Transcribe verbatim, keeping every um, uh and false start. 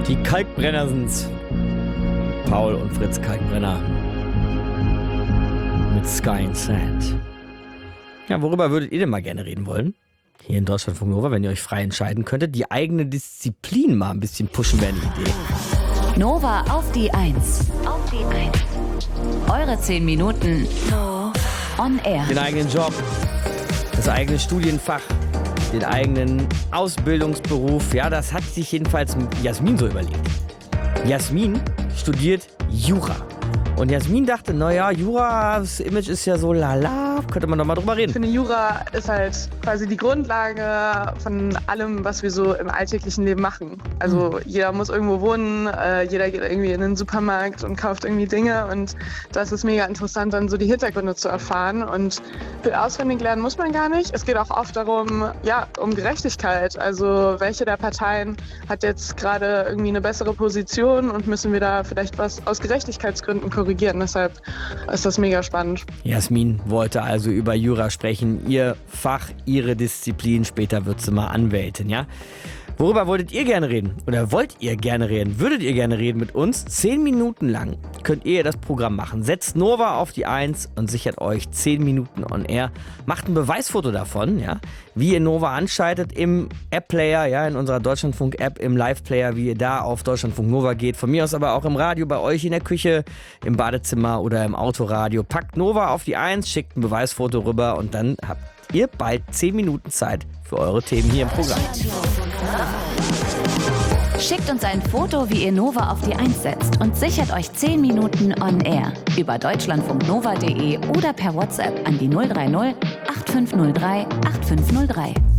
Die Kalkbrenner sind's. Paul und Fritz Kalkbrenner. Mit Sky and Sand. Ja, worüber würdet ihr denn mal gerne reden wollen? Hier in Deutschlandfunk Nova, wenn ihr euch frei entscheiden könntet. Die eigene Disziplin mal ein bisschen pushen wäre eine Idee. Nova auf die Eins. Auf die Eins. Eure zehn Minuten on air. Den eigenen Job, das eigene Studienfach, den eigenen Ausbildungsberuf. Ja, das hat sich jedenfalls Jasmin so überlegt. Jasmin studiert Jura. Und Jasmin dachte, naja, Jura, das Image ist ja so lala, könnte man doch mal drüber reden. Ich finde, Jura ist halt quasi die Grundlage von allem, was wir so im alltäglichen Leben machen. Also mhm. jeder muss irgendwo wohnen, äh, jeder geht irgendwie in den Supermarkt und kauft irgendwie Dinge. Und das ist mega interessant, dann so die Hintergründe zu erfahren. Und viel auswendig lernen muss man gar nicht. Es geht auch oft darum, ja, um Gerechtigkeit. Also welche der Parteien hat jetzt gerade irgendwie eine bessere Position und müssen wir da vielleicht was aus Gerechtigkeitsgründen korrigieren. Deshalb ist das mega spannend. Jasmin wollte also über Jura sprechen. Ihr Fach, ihre Disziplin. Später wird sie mal Anwältin, ja? Worüber wolltet ihr gerne reden? Oder wollt ihr gerne reden? Würdet ihr gerne reden mit uns? Zehn Minuten lang könnt ihr das Programm machen. Setzt Nova auf die Eins und sichert euch zehn Minuten on air. Macht ein Beweisfoto davon, ja, wie ihr Nova anschaltet im App-Player, ja, in unserer Deutschlandfunk-App, im Live-Player, wie ihr da auf Deutschlandfunk Nova geht. Von mir aus aber auch im Radio, bei euch in der Küche, im Badezimmer oder im Autoradio. Packt Nova auf die Eins, schickt ein Beweisfoto rüber und dann habt ihr bald zehn Minuten Zeit für eure Themen hier im Programm. Schickt uns ein Foto, wie ihr Nova auf die Eins setzt und sichert euch zehn Minuten on air über deutschlandfunknova punkt de oder per WhatsApp an die null drei null acht fünf null drei acht fünf null drei.